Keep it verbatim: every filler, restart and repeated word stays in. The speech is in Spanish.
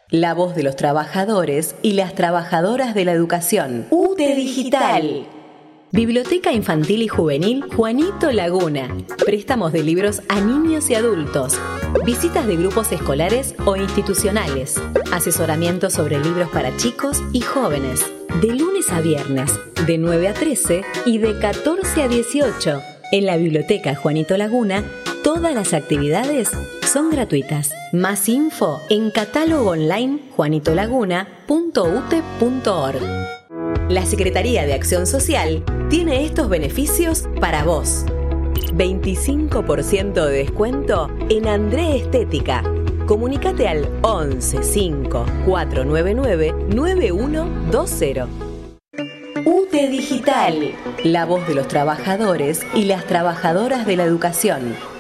La voz de los trabajadores y las trabajadoras de la educación. U T E Digital. Biblioteca Infantil y Juvenil Juanito Laguna. Préstamos de libros a niños y adultos. Visitas de grupos escolares o institucionales. Asesoramiento sobre libros para chicos y jóvenes. De lunes a viernes, de nueve a trece y de catorce a dieciocho. En la Biblioteca Juanito Laguna, todas las actividades son gratuitas. Más info en catálogo online juanito laguna punto u t e punto org. La Secretaría de Acción Social tiene estos beneficios para vos. veinticinco por ciento de descuento en André Estética. Comunicate al once cinco cuatro nueve nueve nueve uno dos cero. U T E Digital. La voz de los trabajadores y las trabajadoras de la educación.